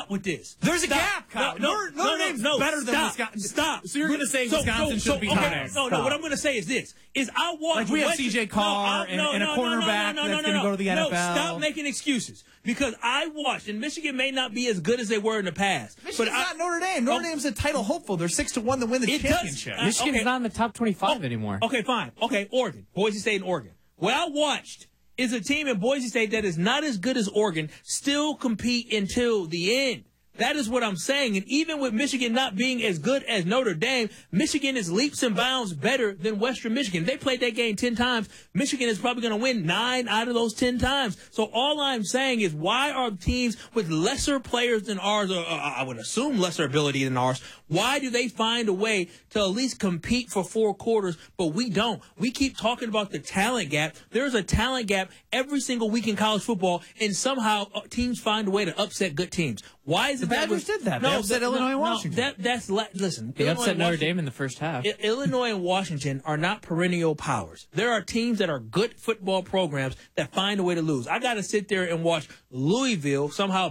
stop with this. There's a gap, Kyle. Notre Dame's better than Wisconsin. Stop. So you're going to say Wisconsin should be higher? No. What I'm going to say is this: I watch. Like we have C.J. Carr and a cornerback that's going to go to the NFL. No, stop making excuses because I watched, and Michigan may not be as good as they were in the past. Michigan's not Notre Dame. Notre Dame's a title hopeful. They're 6-1 to win the championship. Michigan's not in the top 25 anymore. Okay, fine. Okay, Oregon, Boise State, and Oregon. What I watched is a team in Boise State that is not as good as Oregon still compete until the end. That is what I'm saying. And even with Michigan not being as good as Notre Dame, Michigan is leaps and bounds better than Western Michigan. They played that game 10 times. Michigan is probably going to win 9 out of those 10 times. So all I'm saying is why are teams with lesser players than ours, or I would assume lesser ability than ours, why do they find a way to at least compete for 4 quarters, but we don't? We keep talking about the talent gap. There's a talent gap every single week in college football, and somehow teams find a way to upset good teams. Why is it the Badgers did that? They upset Illinois and Washington. Listen. They upset Notre Dame in the first half. Illinois and Washington are not perennial powers. There are teams that are good football programs that find a way to lose. I got to sit there and watch Louisville somehow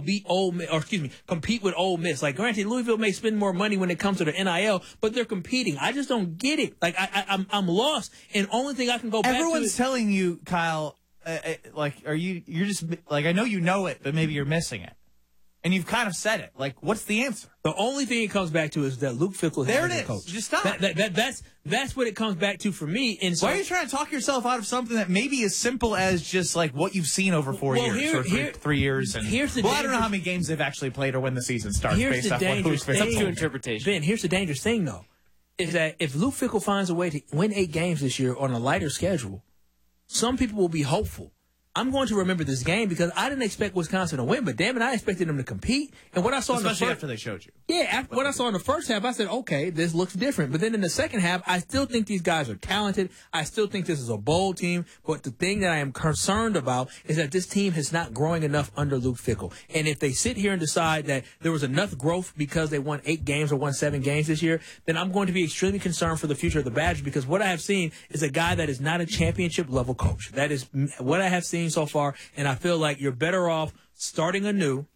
compete with Ole Miss. Like, granted, Louisville may spend more money when it comes to the NIL, but they're competing. I just don't get it. Like, I'm lost. And only thing I can go back to Everyone's telling you, Kyle, you're just, like, I know you know it, but maybe you're missing it. And you've kind of said it. Like, what's the answer? The only thing it comes back to is that Luke Fickell is the coach. Just stop. That's what it comes back to for me. And so, why are you trying to talk yourself out of something that may be as simple as just like what you've seen over 4 years or 3 years? And, I don't know how many games they've actually played or when the season starts based off what Luke Fickell. It's up to interpretation. Ben, here's the dangerous thing, though, is that if Luke Fickell finds a way to win 8 games this year on a lighter schedule, some people will be hopeful. I'm going to remember this game because I didn't expect Wisconsin to win, but damn it, I expected them to compete. And what I saw especially after they showed you. Yeah, what I saw in the first half, I said, okay, this looks different. But then in the second half, I still think these guys are talented. I still think this is a bold team. But the thing that I am concerned about is that this team is not growing enough under Luke Fickell. And if they sit here and decide that there was enough growth because they won 8 games or won 7 games this year, then I'm going to be extremely concerned for the future of the Badgers because what I have seen is a guy that is not a championship level coach. That is what I have seen so far. And I feel like you're better off starting anew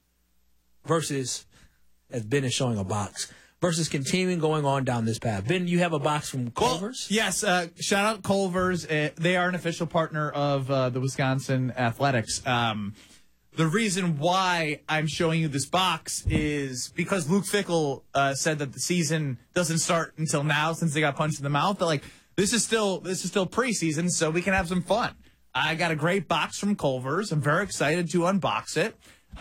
versus, as Ben is showing a box, versus continuing going on down this path. Ben, you have a box from Culver's? Well, yes. Shout out Culver's. They are an official partner of the Wisconsin Athletics. The reason why I'm showing you this box is because Luke Fickell said that the season doesn't start until now since they got punched in the mouth. But like this is still preseason, so we can have some fun. I got a great box from Culver's. I'm very excited to unbox it.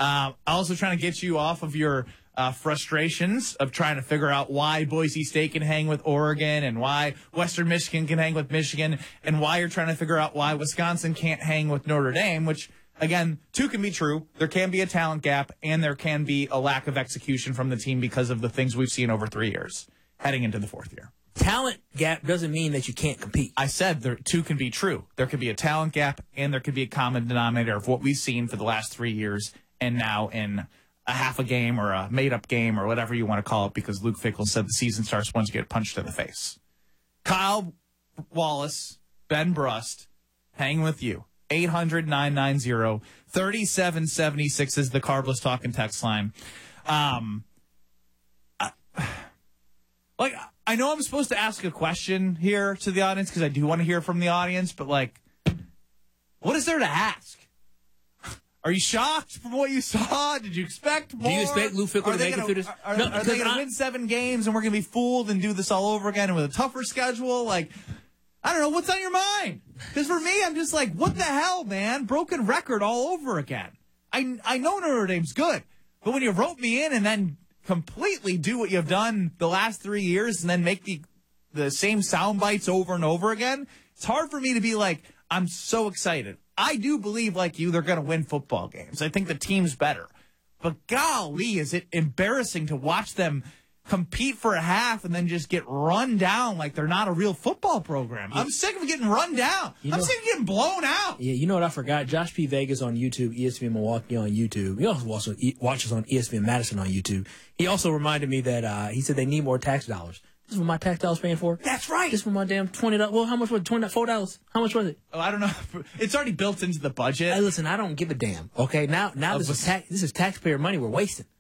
Also trying to get you off of your frustrations of trying to figure out why Boise State can hang with Oregon and why Western Michigan can hang with Michigan and why you're trying to figure out why Wisconsin can't hang with Notre Dame, which, again, 2 can be true. There can be a talent gap and there can be a lack of execution from the team because of the things we've seen over 3 years heading into the 4th year. Talent gap doesn't mean that you can't compete. I said there 2 can be true. There could be a talent gap, and there could be a common denominator of what we've seen for the last 3 years, and now in a half a game or a made-up game or whatever you want to call it, because Luke Fickell said the season starts once you get punched in the face. Kyle Wallace, Ben Brust, hanging with you. 800-990-3776 is the Carbless Talking text line. I know I'm supposed to ask a question here to the audience because I do want to hear from the audience, but, like, what is there to ask? Are you shocked from what you saw? Did you expect more? Do you expect Luke Fickell to make it through this? Are they going to win 7 games and we're going to be fooled and do this all over again and with a tougher schedule? Like, I don't know. What's on your mind? Because for me, I'm just like, what the hell, man? Broken record all over again. I know Notre Dame's good, but when you rope me in and then completely do what you've done the last 3 years and then make the same sound bites over and over again, it's hard for me to be like, I'm so excited. I do believe, like you, they're going to win football games. I think the team's better. But golly, is it embarrassing to watch them compete for a half and then just get run down like they're not a real football program. I'm sick of getting run down. I'm sick of getting blown out. Yeah, you know what I forgot? Josh P. Vegas on YouTube, ESPN Milwaukee on YouTube. He also watches on ESPN Madison on YouTube. He also reminded me that he said they need more tax dollars. This is what my tax dollars paying for. That's right. This is what my damn $20. Well, how much was it? $4? How much was it? Oh, I don't know. It's already built into the budget. Hey, listen, I don't give a damn. Okay, now this is taxpayer money we're wasting.